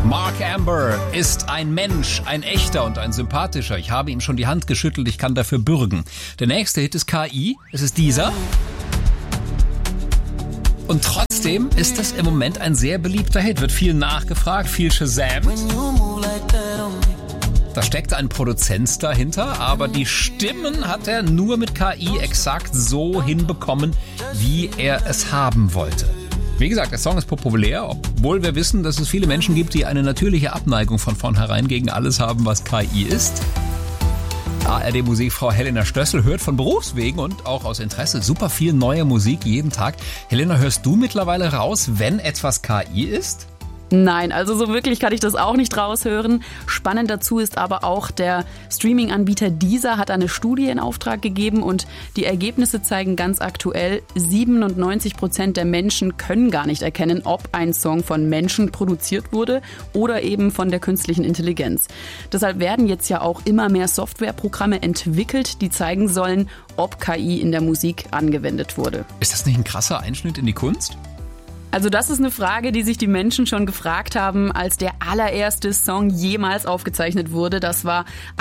Mark Amber ist ein Mensch, ein echter und ein sympathischer. Ich habe ihm schon die Hand geschüttelt, ich kann dafür bürgen. Der nächste Hit ist KI, es ist dieser. Und trotzdem ist das im Moment ein sehr beliebter Hit, wird viel nachgefragt, viel Shazam. Da steckt ein Produzent dahinter, aber die Stimmen hat er nur mit KI exakt so hinbekommen, wie er es haben wollte. Wie gesagt, der Song ist populär, obwohl wir wissen, dass es viele Menschen gibt, die eine natürliche Abneigung von vornherein gegen alles haben, was KI ist. ARD-Musikfrau Helena Stössel hört von Berufswegen und auch aus Interesse super viel neue Musik jeden Tag. Helena, hörst du mittlerweile raus, wenn etwas KI ist? Nein, also so wirklich kann ich das auch nicht raushören. Spannend dazu ist aber auch, der Streaming-Anbieter Deezer hat eine Studie in Auftrag gegeben und die Ergebnisse zeigen ganz aktuell, 97% der Menschen können gar nicht erkennen, ob ein Song von Menschen produziert wurde oder eben von der künstlichen Intelligenz. Deshalb werden jetzt ja auch immer mehr Softwareprogramme entwickelt, die zeigen sollen, ob KI in der Musik angewendet wurde. Ist das nicht ein krasser Einschnitt in die Kunst? Also das ist eine Frage, die sich die Menschen schon gefragt haben, als der allererste Song jemals aufgezeichnet wurde. Das war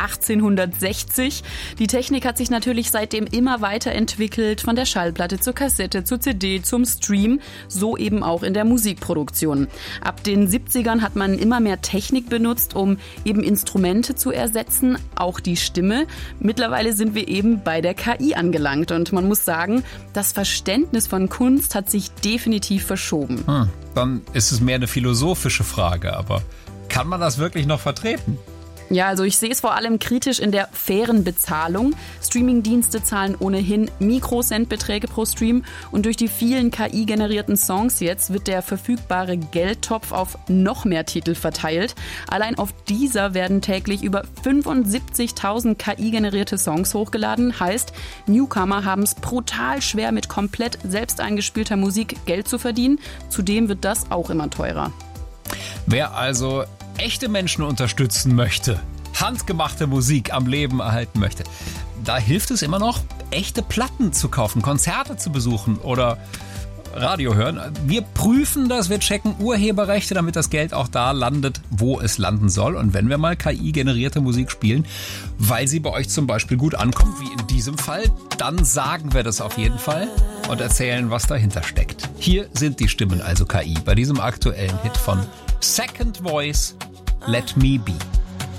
1860. Die Technik hat sich natürlich seitdem immer weiterentwickelt, von der Schallplatte zur Kassette, zur CD, zum Stream, so eben auch in der Musikproduktion. Ab den 70ern hat man immer mehr Technik benutzt, um eben Instrumente zu ersetzen, auch die Stimme. Mittlerweile sind wir eben bei der KI angelangt und man muss sagen, das Verständnis von Kunst hat sich definitiv verschoben. Dann ist es mehr eine philosophische Frage, aber kann man das wirklich noch vertreten? Ja, also ich sehe es vor allem kritisch in der fairen Bezahlung. Streamingdienste zahlen ohnehin Mikrocentbeträge pro Stream und durch die vielen KI-generierten Songs jetzt wird der verfügbare Geldtopf auf noch mehr Titel verteilt. Allein auf Deezer werden täglich über 75.000 KI-generierte Songs hochgeladen. Heißt, Newcomer haben es brutal schwer, mit komplett selbst eingespielter Musik Geld zu verdienen. Zudem wird das auch immer teurer. Wer also echte Menschen unterstützen möchte, handgemachte Musik am Leben erhalten möchte, da hilft es immer noch, echte Platten zu kaufen, Konzerte zu besuchen oder Radio hören. Wir prüfen das, wir checken Urheberrechte, damit das Geld auch da landet, wo es landen soll. Und wenn wir mal KI-generierte Musik spielen, weil sie bei euch zum Beispiel gut ankommt, wie in diesem Fall, dann sagen wir das auf jeden Fall und erzählen, was dahinter steckt. Hier sind die Stimmen, also KI, bei diesem aktuellen Hit von Second Voice, Let Me Be.